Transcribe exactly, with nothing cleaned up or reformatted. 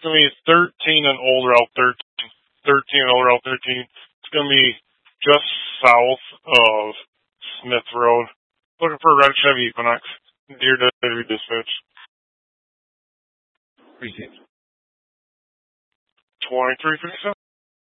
going to be thirteen and Old Route thirteen. thirteen and Old Route thirteen. It's going to be just south of Smith Road. Looking for a red Chevy Equinox. Dear Delivery Dispatch. Appreciate it. twenty-three fifty-seven.